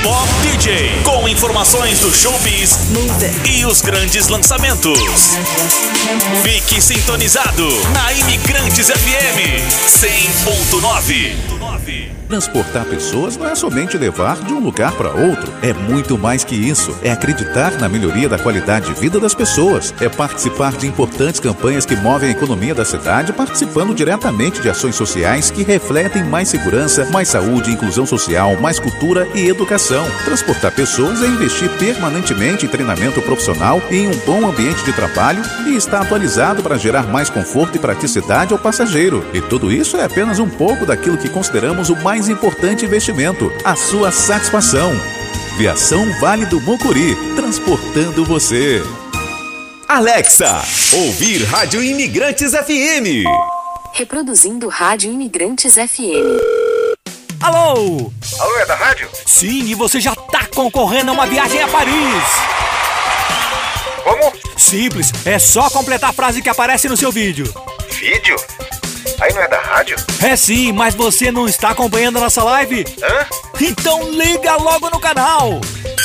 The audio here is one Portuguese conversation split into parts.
Pop DJ, com informações do showbiz e os grandes lançamentos. Fique sintonizado na Imigrantes FM 100.9. Transportar pessoas não é somente levar de um lugar para outro. É muito mais que isso. É acreditar na melhoria da qualidade de vida das pessoas. É participar de importantes campanhas que movem a economia da cidade, participando diretamente de ações sociais que refletem mais segurança, mais saúde, inclusão social, mais cultura e educação. Transportar pessoas é investir permanentemente em treinamento profissional e em um bom ambiente de trabalho e estar atualizado para gerar mais conforto e praticidade ao passageiro. E tudo isso é apenas um pouco daquilo que consideramos o mais importante investimento, a sua satisfação. Viação Vale do Mucuri, transportando você. Alexa, ouvir Rádio Imigrantes FM. Reproduzindo Rádio Imigrantes FM. Alô? Alô, é da rádio? Sim, e você já tá concorrendo a uma viagem a Paris. Como? Simples, é só completar a frase que aparece no seu vídeo. Vídeo? Aí não é da rádio? É sim, mas você não está acompanhando a nossa live? Hã? Então liga logo no canal.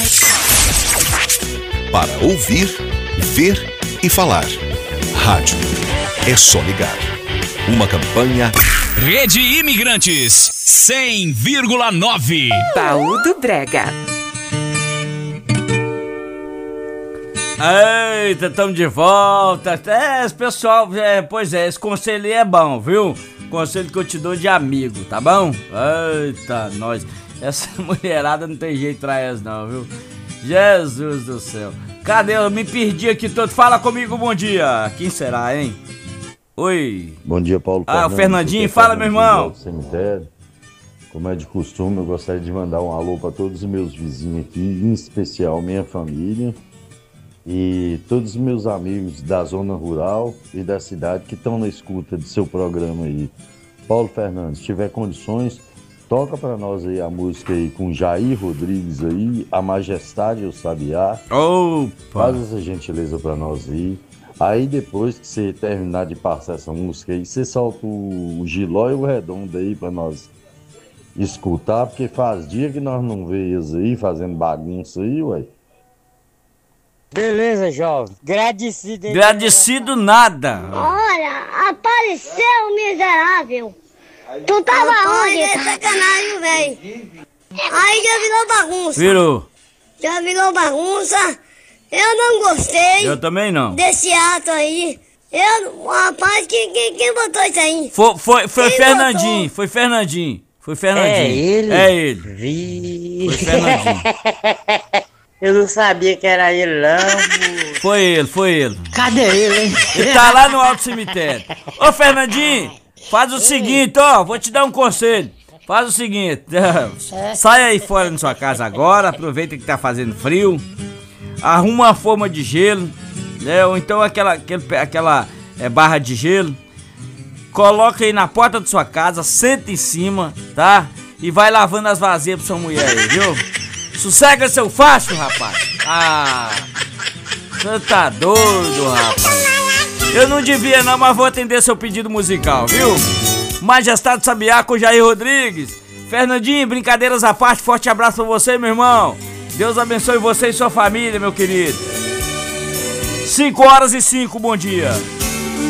Para ouvir, ver e falar. Rádio. É só ligar. Uma campanha. Rede Imigrantes 100,9. Baú do Brega. Eita, estamos de volta. Pessoal, pois é, esse conselho aí é bom, viu? Conselho que eu te dou de amigo, tá bom? Eita, nós. Essa mulherada não tem jeito pra elas não, viu? Jesus do céu. Cadê? Eu me perdi aqui todo. Fala comigo, bom dia. Quem será, hein? Oi. Bom dia, Paulo. O Fernandinho. Fala, meu irmão. Cemitério. Como é de costume, eu gostaria de mandar um alô para todos os meus vizinhos aqui, em especial minha família. E todos os meus amigos da zona rural e da cidade que estão na escuta do seu programa aí. Paulo Fernandes, se tiver condições, toca para nós aí a música aí com Jair Rodrigues aí, A Majestade e o Sabiá. Opa! Faz essa gentileza para nós aí. Aí depois que você terminar de passar essa música aí, você solta o Giló e o Redondo aí para nós escutar, porque faz dia que nós não vemos eles aí fazendo bagunça aí, ué. Beleza, jovem. Agradecido. Agradecido nada. Olha, apareceu o miserável. Tu tava onde? É sacanagem, velho. Aí já virou bagunça. Virou. Já virou bagunça. Eu não gostei. Eu também não. Desse ato aí. Rapaz, quem botou isso aí? Foi Fernandinho. Foi Fernandinho. Foi Fernandinho. É ele? É ele. Foi Fernandinho. Eu não sabia que era ele, não. Foi ele. Cadê ele, hein? Ele tá lá no alto cemitério. Ô, Fernandinho, faz o seguinte, ó. Vou te dar um conselho. Faz o seguinte. Sai aí fora da sua casa agora. Aproveita que tá fazendo frio. Arruma uma forma de gelo, né? Ou então aquela barra de gelo. Coloca aí na porta da sua casa. Senta em cima, tá? E vai lavando as vasilhas pra sua mulher aí, viu? Sossega seu facho, rapaz. Você tá doido, rapaz. Eu não devia não, mas vou atender seu pedido musical, viu? Majestade Sabiá com Jair Rodrigues. Fernandinho, brincadeiras à parte, forte abraço pra você, meu irmão. Deus abençoe você e sua família, meu querido. 5h05, bom dia.